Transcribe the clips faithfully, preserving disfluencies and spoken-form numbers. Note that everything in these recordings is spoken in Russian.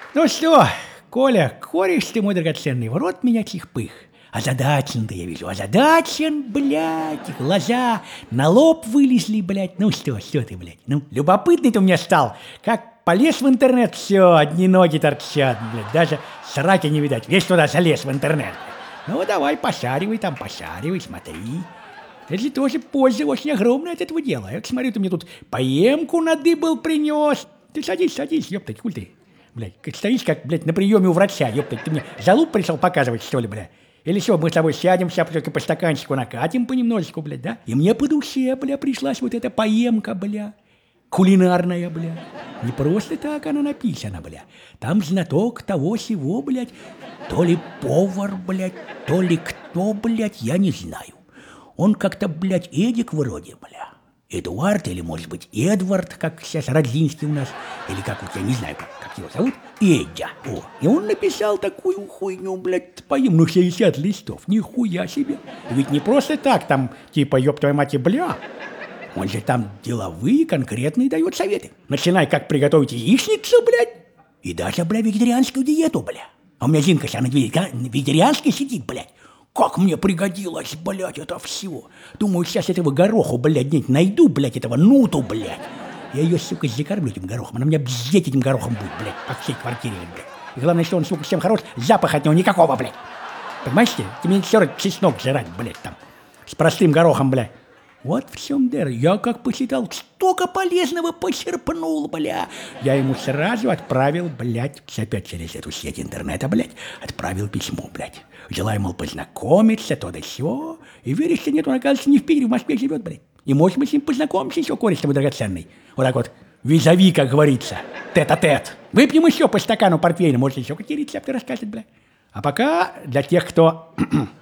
Ну что, Коля, кореш ты мой драгоценный, в рот меня чих-пых. Озадачен-то я вижу, озадачен, блядь, глаза на лоб вылезли, блядь. Ну что, что ты, блядь, ну, любопытный ты у меня стал. Как полез в интернет, все, одни ноги торчат, блядь, даже сраки не видать. Весь туда залез в интернет. Ну, давай, пошаривай там, пошаривай, смотри. Это же тоже польза очень огромная от этого дела. Я смотрю, ты мне тут поемку надыбал, принес. Ты садись, садись, ёптать, куль ты. Блядь, стоишь как, блядь, на приеме у врача, ёптать. Ты мне залуп пришел показывать, что ли, блядь? Или что, мы с тобой сядем, сейчас только по стаканчику накатим понемножечку, блядь, да? И мне по душе, бля, пришлась вот эта поемка, бля, кулинарная, бля. Не просто так она написана, бля. Там знаток того-сего, блядь. То ли повар, блядь, то ли кто, блядь, я не знаю. Он как-то, блядь, Эдик вроде, бля. Эдуард или, может быть, Эдвард, как сейчас Родзинский у нас. Или как вот, я не знаю, как, как его зовут. Эдя. О, и он написал такую хуйню, блядь, поем, ну, шестьдесят листов. Нихуя себе. Ведь не просто так, там, типа, ёб твою мать и бля. Он же там деловые, конкретные дает советы. Начинай, как приготовить яичницу, блядь. И даже, бля, вегетарианскую диету, бля. А у меня Зинка вся на вегетарианской сидит, блядь. Как мне пригодилось, блядь, это все. Думаю, сейчас этого гороху, блядь, где-нибудь найду, блядь, этого нуту, блядь. Я ее, сука, закормлю этим горохом. Она меня бздеть этим горохом будет, блядь, по всей квартире, блядь. И главное, что он, сука, всем хорош, запаха от него никакого, блядь. Понимаешь ты? Ты мне все равно чеснок жрать, блядь, там. С простым горохом, блядь. Вот в чем дыр. Я как посчитал, столько полезного почерпнул, бля. Я ему сразу отправил, блядь, опять через эту сеть интернета, блядь, отправил письмо, блядь. Желаю, мол, познакомиться, то да сё. И веришь, что нет, он, оказывается, не в Питере, в Москве живет, блядь. И, может, мы с ним познакомимся еще, кореш тобой драгоценный. Вот так вот, визави, как говорится, тет-а-тет. Выпьем еще по стакану портвейна, может, еще какие рецепты расскажет, блядь. А пока для тех, кто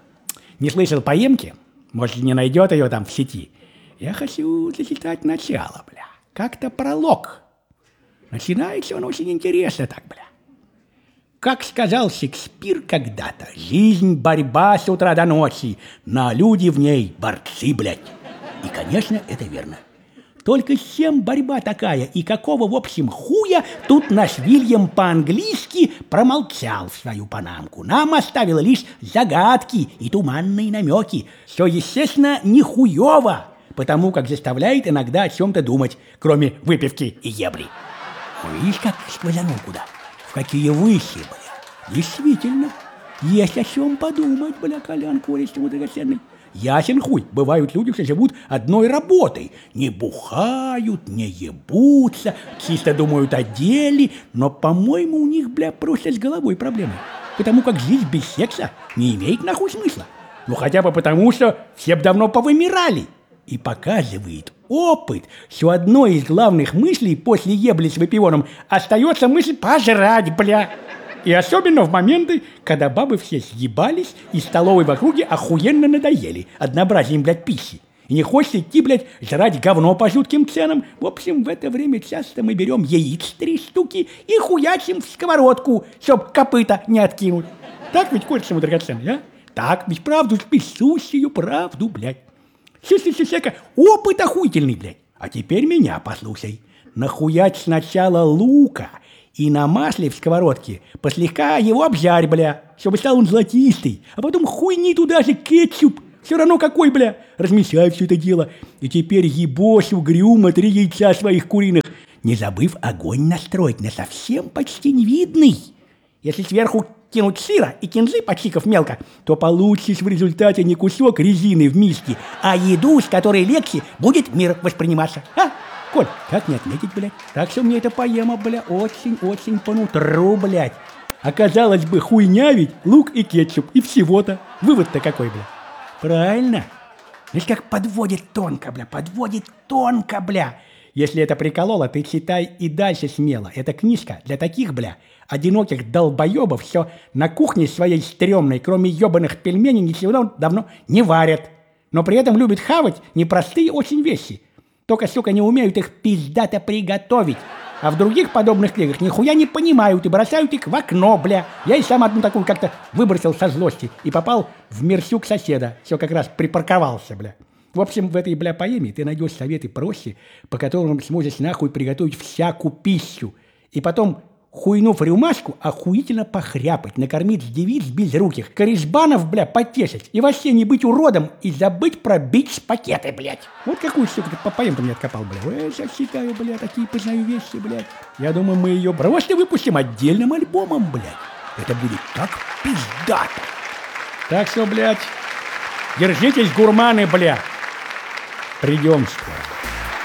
не слышал поемки, может, не найдет ее там в сети, я хочу зачитать начало, бля. Как-то пролог. Начинается он очень интересно так, бля. Как сказал Шекспир когда-то, жизнь – борьба с утра до ночи, но люди в ней – борцы, блядь. И, конечно, это верно. Только с чем борьба такая и какого, в общем, хуя тут наш Вильям по-английски промолчал в свою панамку. Нам оставил лишь загадки и туманные намеки, что, естественно, не хуево, потому как заставляет иногда о чем-то думать, кроме выпивки и ебли. Ну, видишь, как сквозанул куда? В какие выси, бля. Действительно, есть о чем подумать, бля, Колян, кореш ты мой драгоценный. Ясен хуй, бывают люди, что живут одной работой. Не бухают, не ебутся, чисто думают о деле, но, по-моему, у них, бля, просто с головой проблемы. Потому как жизнь без секса не имеет нахуй смысла. Ну, хотя бы потому, что все б давно повымирали. И показывает опыт, что одной из главных мыслей после ебли с выпивоном остается мысль пожрать, бля. И особенно в моменты, когда бабы все съебались и столовой в округе охуенно надоели однообразием, блядь, пищи. И не хочется идти, блядь, жрать говно по жутким ценам. В общем, в это время часто мы берем яиц три штуки и хуячим в сковородку, чтоб копыта не откинуть. Так ведь, кореш мой драгоценный, а? Так ведь правду, спесущую правду, блядь. Сюся-сюся-ка, опыт охуительный, блядь. А теперь меня послушай. Нахуять сначала лука и на масле в сковородке послегка его обжарь, бля, чтобы стал он золотистый. А потом хуйни туда же кетчуп. Все равно какой, бля. Размешай все это дело. И теперь ебошь угрюмо три яйца своих куриных, не забыв огонь настроить на совсем почти невидный. Если сверху кинуть сыра и кинзы, почикав мелко, то получишь в результате не кусок резины в миске, а еду, с которой легче будет мир восприниматься. А? Коль, как не отметить, блядь? Так что мне эта поема, бля, очень-очень по нутру, блядь. Оказалось бы, хуйня ведь, лук и кетчуп, и всего-то. Вывод-то какой, бля? Правильно. Видишь, как подводит тонко, бля, подводит тонко, бля. Если это прикололо, ты читай и дальше смело. Эта книжка для таких, бля, одиноких долбоебов, все на кухне своей стрёмной, кроме ебаных пельменей, ничего давно не варят. Но при этом любят хавать непростые очень вещи. Только, сука, не умеют их пиздато приготовить. А в других подобных книгах нихуя не понимают и бросают их в окно, бля. Я и сам одну такую как-то выбросил со злости и попал в мерсюк соседа. Все как раз припарковался, бля. В общем, в этой, бля, поэме ты найдешь советы проще, по которым сможешь нахуй приготовить всякую пищу. И потом хуйнув рюмашку, охуительно похряпать, накормить девиц безруких, коризбанов, бля, потешить, и вообще не быть уродом, и забыть про бич-пакеты, блядь. Вот какую, сука, ты поем ты мне откопал, бля. Ой, сейчас читаю, бля, такие познаю вещи, блядь. Я думаю, мы ее просто выпустим отдельным альбомом, блядь. Это будет так пиздато. Так что, блядь, держитесь, гурманы, бля. Придем скоро.